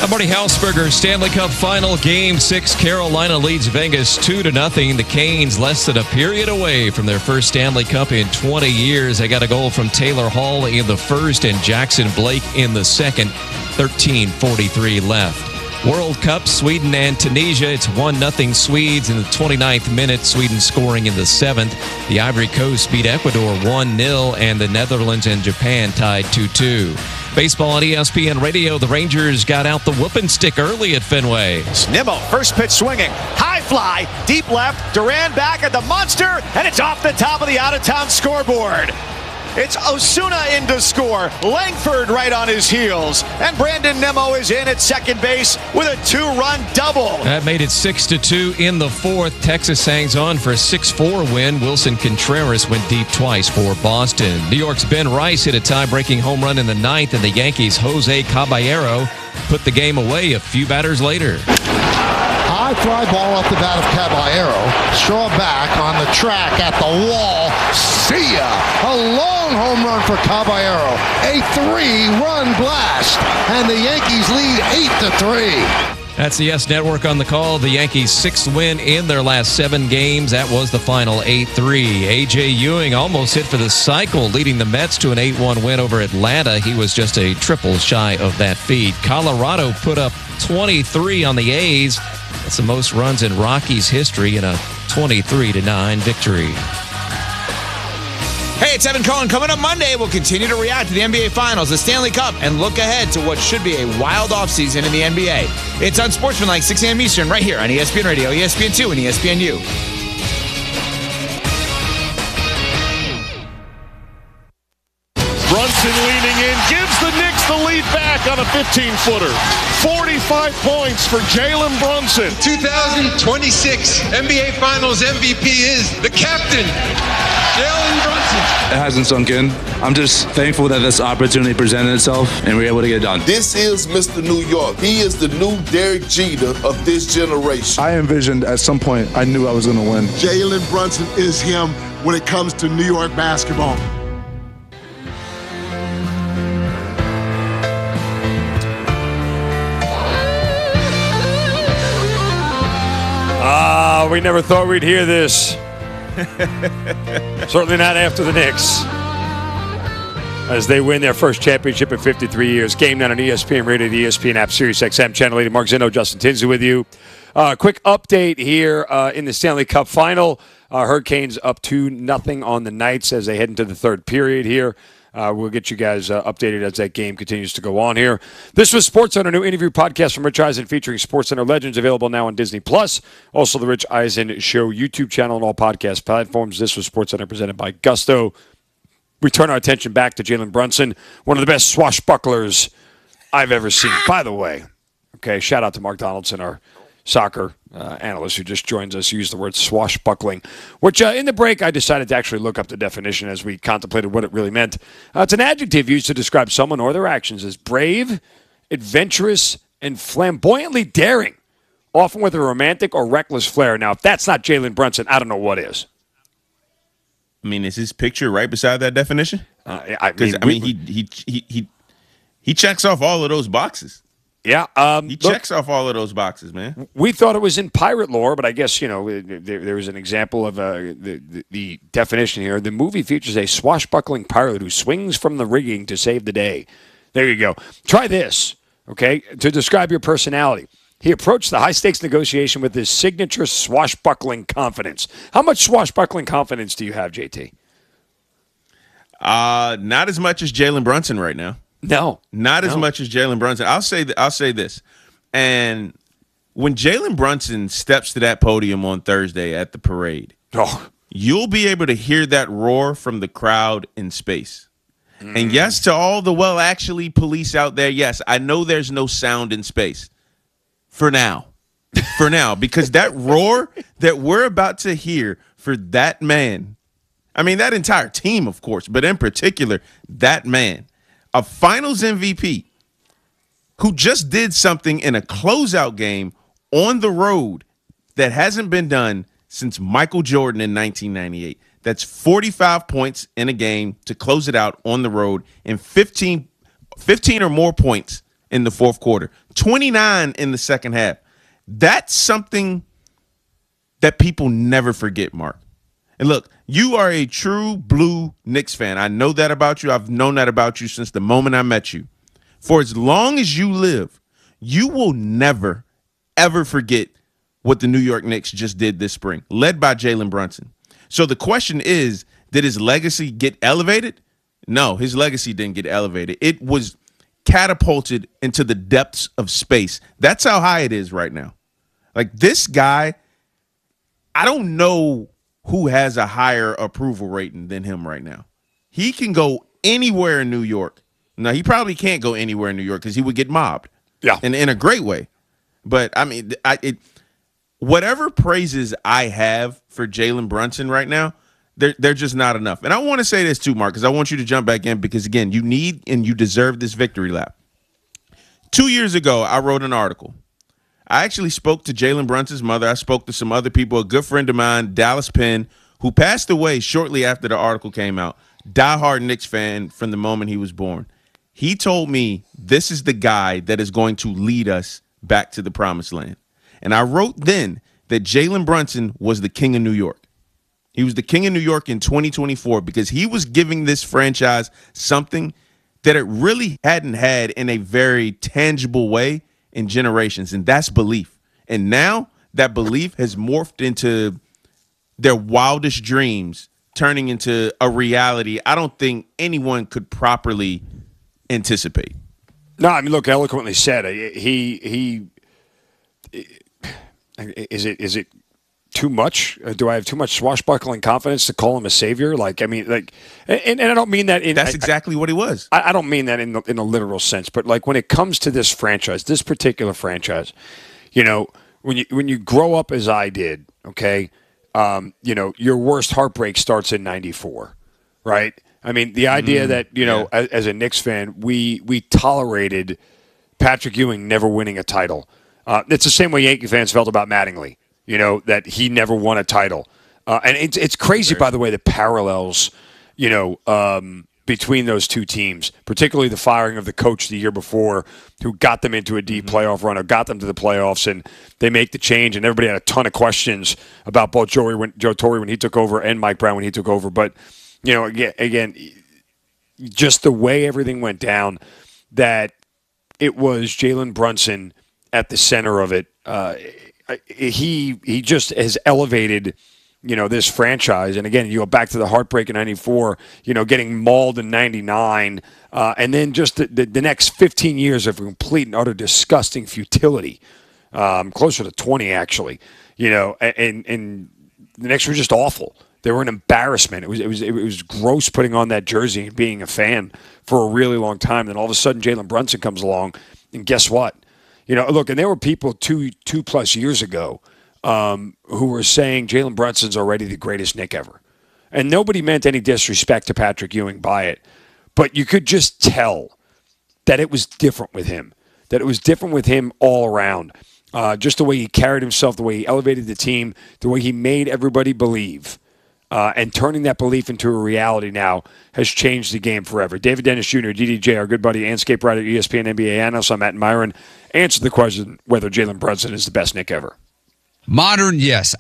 Marty Hausberger, Stanley Cup Final, Game 6. Carolina leads Vegas 2-0. The Canes less than a period away from their first Stanley Cup in 20 years. They got a goal from Taylor Hall in the first and Jackson Blake in the second. 13:43 left. World Cup, Sweden and Tunisia. It's 1-0 Swedes in the 29th minute. Sweden scoring in the 7th. The Ivory Coast beat Ecuador 1-0, and the Netherlands and Japan tied 2-2. Baseball on ESPN Radio. The Rangers got out the whooping stick early at Fenway. Nimmo, first pitch swinging. High fly, deep left. Duran back at the monster, and it's off the top of the out-of-town scoreboard. It's Osuna in to score. Langford right on his heels. And Brandon Nimmo is in at second base with a 2-run double. That made it 6-2 in the fourth. Texas hangs on for a 6-4 win. Wilson Contreras went deep twice for Boston. New York's Ben Rice hit a tie-breaking home run in the ninth, and the Yankees' Jose Caballero put the game away a few batters later. High fly ball off the bat of Caballero. Straw back on the track at the wall. See ya! A long home run for Caballero. A 3-run blast. And the Yankees lead 8-3. That's the YES Network on the call. The Yankees' sixth win in their last 7 games. That was the final 8-3. A.J. Ewing almost hit for the cycle, leading the Mets to an 8-1 win over Atlanta. He was just a triple shy of that feat. Colorado put up 23 on the A's. That's the most runs in Rockies history in a 23-9 victory. Hey, it's Evan Cohen. Coming up Monday, we'll continue to react to the NBA Finals, the Stanley Cup, and look ahead to what should be a wild offseason in the NBA. It's on Sportsmanlike, 6 a.m. Eastern, right here on ESPN Radio, ESPN2, and ESPNU. Brunson leaning in, gives the Knicks the lead back on a 15-footer. 45 points for Jalen Brunson. 2026 NBA Finals MVP is the captain, Jalen Brunson. It hasn't sunk in. I'm just thankful that this opportunity presented itself and we were able to get it done. This is Mr. New York. He is the new Derek Jeter of this generation. I envisioned at some point I knew I was going to win. Jalen Brunson is him when it comes to New York basketball. We never thought we'd hear this. Certainly not after the Knicks. As they win their first championship in 53 years. Game night on ESPN Radio, the ESPN app, Sirius XM, Channel 80. Mark Zinno, Justin Tinsley with you. Quick update here in the Stanley Cup Final. Hurricanes up 2-0 on the Knights as they head into the third period here. We'll get you guys updated as that game continues to go on here. This was SportsCenter, new interview podcast from Rich Eisen featuring SportsCenter legends, available now on Disney+. Also, the Rich Eisen Show YouTube channel and all podcast platforms. This was SportsCenter presented by Gusto. We turn our attention back to Jalen Brunson, one of the best swashbucklers I've ever seen. By the way, okay, shout out to Mark Donaldson, our soccer analyst who just joins us, used the word swashbuckling, which in the break I decided to actually look up the definition as we contemplated what it really meant. It's an adjective used to describe someone or their actions as brave, adventurous, and flamboyantly daring, often with a romantic or reckless flair. Now, if that's not Jalen Brunson, I don't know what is. I mean, is his picture right beside that definition? He checks off all of those boxes. Yeah. He checks off all of those boxes, man. We thought it was in pirate lore, but I guess, there was an example of the definition here. The movie features a swashbuckling pirate who swings from the rigging to save the day. There you go. Try this, okay, to describe your personality. He approached the high-stakes negotiation with his signature swashbuckling confidence. How much swashbuckling confidence do you have, JT? Not as much as Jalen Brunson right now. No. Not as much as Jalen Brunson. I'll say this. And when Jalen Brunson steps to that podium on Thursday at the parade, you'll be able to hear that roar from the crowd in space. And yes, to all the actually police out there, yes, I know there's no sound in space. For now, because that roar that we're about to hear for that man, I mean, that entire team, of course, but in particular, that man, a finals MVP who just did something in a closeout game on the road that hasn't been done since Michael Jordan in 1998. That's 45 points in a game to close it out on the road and 15 or more points in the fourth quarter, 29 in the second half. That's something that people never forget, Mark. And look, you are a true blue Knicks fan. I know that about you. I've known that about you since the moment I met you. For as long as you live, you will never, ever forget what the New York Knicks just did this spring, led by Jalen Brunson. So the question is, did his legacy get elevated? No, his legacy didn't get elevated. It was catapulted into the depths of space. That's how high it is right now. Like, this guy, I don't know who has a higher approval rating than him right now. He can go anywhere in New York. Now, he probably can't go anywhere in New York because he would get mobbed. Yeah. And in a great way. But, I mean, whatever praises I have for Jalen Brunson right now, they're just not enough. And I want to say this too, Mark, because I want you to jump back in because, again, you need and you deserve this victory lap. 2 years ago, I wrote an article. I actually spoke to Jalen Brunson's mother. I spoke to some other people, a good friend of mine, Dallas Penn, who passed away shortly after the article came out. Diehard Knicks fan from the moment he was born. He told me this is the guy that is going to lead us back to the promised land. And I wrote then that Jalen Brunson was the king of New York. He was the king of New York in 2024 because he was giving this franchise something that it really hadn't had in a very tangible way in generations, and that's belief. And now that belief has morphed into their wildest dreams, turning into a reality I don't think anyone could properly anticipate. No, I mean, look, eloquently said. He is it too much? Do I have too much swashbuckling confidence to call him a savior? Like, I mean, like, and I don't mean that in. That's exactly what he was. I don't mean that in a literal sense, but like when it comes to this franchise, this particular franchise, you know, when you grow up as I did, okay, you know, your worst heartbreak starts in '94, right? I mean, the idea that, you know, as a Knicks fan, we tolerated Patrick Ewing never winning a title. It's the same way Yankee fans felt about Mattingly, you know, that he never won a title. And it's crazy, by the way, the parallels, you know, between those two teams, particularly the firing of the coach the year before who got them into a deep playoff run or got them to the playoffs, and they make the change, and everybody had a ton of questions about both Joe Torre when he took over and Mike Brown when he took over. But, you know, again, just the way everything went down, that it was Jalen Brunson at the center of it. He just has elevated, you know, this franchise. And again, you go back to the heartbreak in '94, you know, getting mauled in '99, and then just the next 15 years of complete and utter disgusting futility, closer to 20 actually, you know, and the Knicks were just awful. They were an embarrassment. It was gross putting on that jersey and being a fan for a really long time. Then all of a sudden, Jalen Brunson comes along, and guess what? You know, look, and there were people two plus years ago who were saying Jalen Brunson's already the greatest Knick ever, and nobody meant any disrespect to Patrick Ewing by it, but you could just tell that it was different with him. That it was different with him all around. Just the way he carried himself, the way he elevated the team, the way he made everybody believe. And turning that belief into a reality now has changed the game forever. David Dennis Jr., DDJ, our good buddy, Anscape writer, ESPN NBA analyst. I'm Matt Myron. Answer the question whether Jalen Brunson is the best Knick ever. Modern, yes.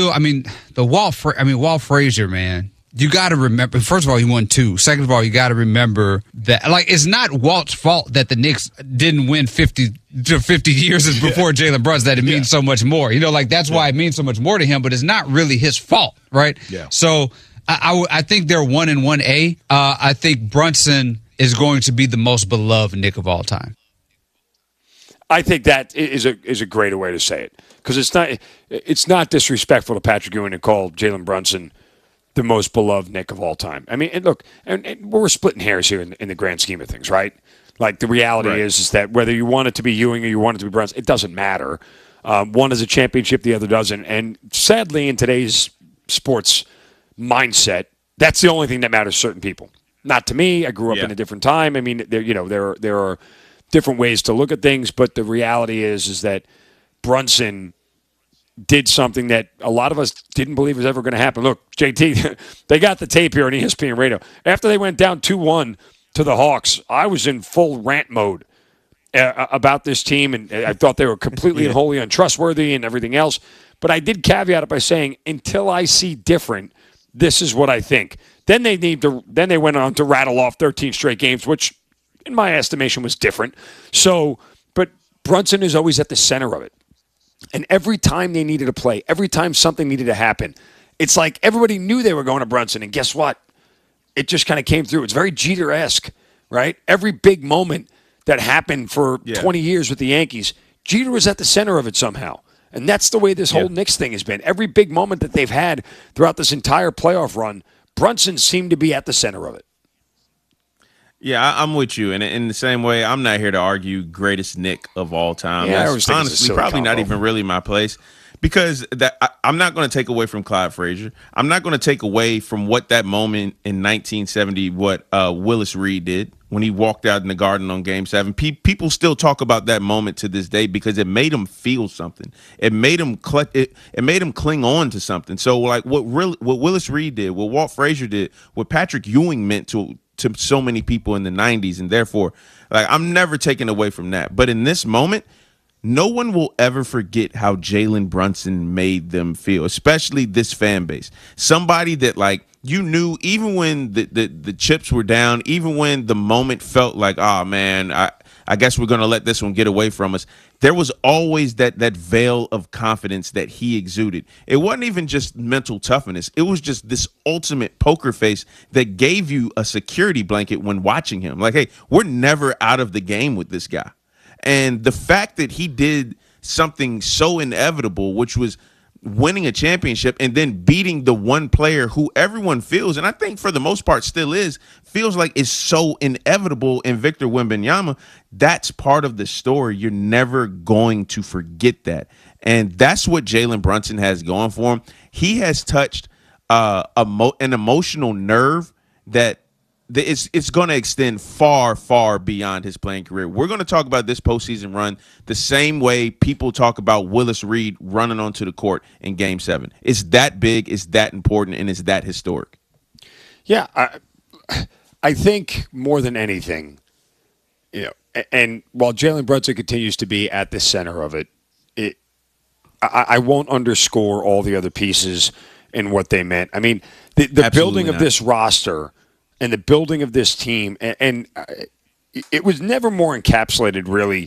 Walt Frazier, man. You got to remember, first of all, he won 2. Second of all, you got to remember that, like, it's not Walt's fault that the Knicks didn't win 50 years before Jalen Brunson, that it means so much more. You know, like, that's why it means so much more to him, but it's not really his fault, right? Yeah. So I think they're 1 and 1A. I think Brunson is going to be the most beloved Knick of all time. I think that is a greater way to say it, because it's not disrespectful to Patrick Ewing to call Jalen Brunson the most beloved Knick of all time. I mean, and look, and we're splitting hairs here in the grand scheme of things, right? Like, the reality is that whether you want it to be Ewing or you want it to be Brunson, it doesn't matter. One is a championship, the other doesn't. And sadly, in today's sports mindset, that's the only thing that matters to certain people. Not to me. I grew up in a different time. I mean, there are different ways to look at things, but the reality is that Brunson did something that a lot of us didn't believe was ever going to happen. Look, JT, they got the tape here on ESPN Radio. After they went down 2-1 to the Hawks, I was in full rant mode. about this team, and I thought they were completely and wholly untrustworthy and everything else. But I did caveat it by saying, until I see different, this is what I think. Then they went on to rattle off 13 straight games, which in my estimation was different. So, but Brunson is always at the center of it. And every time they needed a play, every time something needed to happen, it's like everybody knew they were going to Brunson. And guess what? It just kind of came through. It's very Jeter-esque, right? Every big moment that happened for 20 years with the Yankees, Jeter was at the center of it somehow. And that's the way this whole Knicks thing has been. Every big moment that they've had throughout this entire playoff run, Brunson seemed to be at the center of it. Yeah, I'm with you. And in the same way, I'm not here to argue greatest Knick of all time. Yeah, that's honestly probably not even really my place. Because I'm not going to take away from Clyde Frazier. I'm not going to take away from what that moment in 1970, what Willis Reed did when he walked out in the Garden on Game 7. People still talk about that moment to this day because it made him feel something. It made him cling on to something. So like what Willis Reed did, what Walt Frazier did, what Patrick Ewing meant to so many people in the 90s, and therefore, like, I'm never taking away from that. But in this moment, no one will ever forget how Jalen Brunson made them feel, especially this fan base. Somebody that, like, you knew even when the chips were down, even when the moment felt like, oh, man, I guess we're going to let this one get away from us. There was always that veil of confidence that he exuded. It wasn't even just mental toughness. It was just this ultimate poker face that gave you a security blanket when watching him. Like, hey, we're never out of the game with this guy. And the fact that he did something so inevitable, which was winning a championship and then beating the one player who everyone feels, and I think for the most part still feels like is so inevitable in Victor Wembanyama, that's part of the story. You're never going to forget that. And that's what Jalen Brunson has going for him. He has touched an emotional nerve that it's going to extend far, far beyond his playing career. We're going to talk about this postseason run the same way people talk about Willis Reed running onto the court in Game 7. It's that big, it's that important, and it's that historic. Yeah, I think more than anything, and while Jalen Brunson continues to be at the center of it, I won't underscore all the other pieces and what they meant. I mean, the building of this roster and the building of this team, and it was never more encapsulated, really,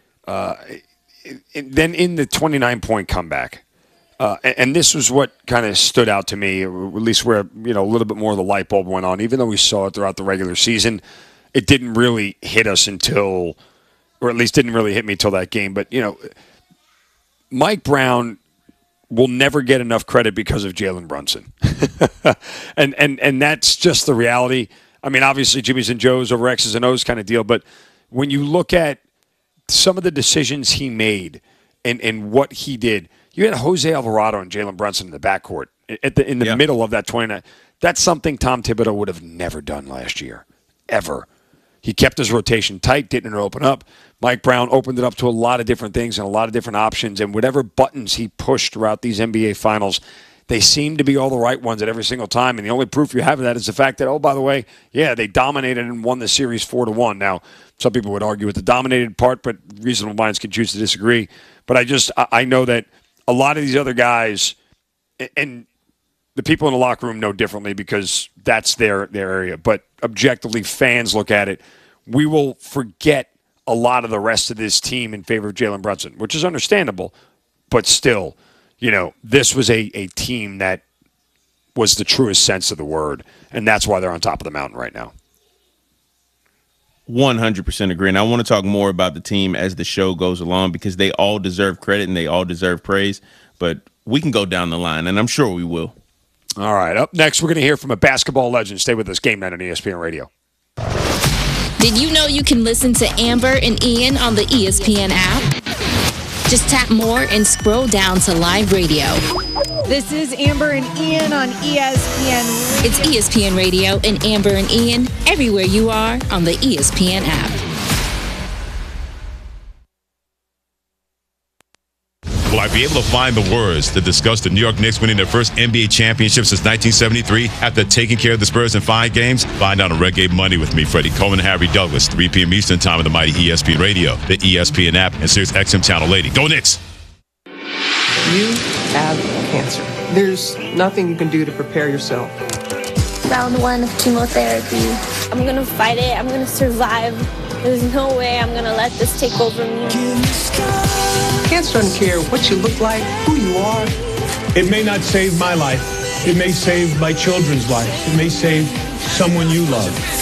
than in the 29-point comeback. And this was what kind of stood out to me, at least where a little bit more of the light bulb went on. Even though we saw it throughout the regular season, it didn't really hit us until, or at least didn't really hit me until that game. But Mike Brown will never get enough credit because of Jalen Brunson. and that's just the reality. I mean, obviously, Jimmy's and Joe's over X's and O's kind of deal, but when you look at some of the decisions he made and what he did, you had Jose Alvarado and Jalen Brunson in the backcourt in the middle of that 29. That's something Tom Thibodeau would have never done last year, ever. He kept his rotation tight, didn't open up. Mike Brown opened it up to a lot of different things and a lot of different options, and whatever buttons he pushed throughout these NBA Finals, they seem to be all the right ones at every single time. And the only proof you have of that is the fact that, oh, by the way, they dominated and won the series 4-1. Now, some people would argue with the dominated part, but reasonable minds can choose to disagree. But I know that a lot of these other guys, and the people in the locker room know differently because that's their area. But objectively, fans look at it. We will forget a lot of the rest of this team in favor of Jalen Brunson, which is understandable. But still, this was a team that was the truest sense of the word, and that's why they're on top of the mountain right now. 100% agree. And I want to talk more about the team as the show goes along because they all deserve credit and they all deserve praise. But we can go down the line, and I'm sure we will. All right. Up next, we're going to hear from a basketball legend. Stay with us. Game Night on ESPN Radio. Did you know you can listen to Amber and Ian on the ESPN app? Just tap more and scroll down to live radio. This is Amber and Ian on ESPN Radio. It's ESPN Radio and Amber and Ian everywhere you are on the ESPN app. Will I be able to find the words to discuss the New York Knicks winning their first NBA championship since 1973 after taking care of the Spurs in 5 games? Find out on Red Game Money with me, Freddie Coleman and Harry Douglas, 3 p.m. Eastern Time on the mighty ESPN Radio, the ESPN app, and Sirius XM Channel 80. Go Knicks! You have cancer. There's nothing you can do to prepare yourself. Round 1 of chemotherapy. I'm going to fight it. I'm going to survive. There's no way I'm going to let this take over me. Cancer doesn't care what you look like, who you are. It may not save my life. It may save my children's life. It may save someone you love.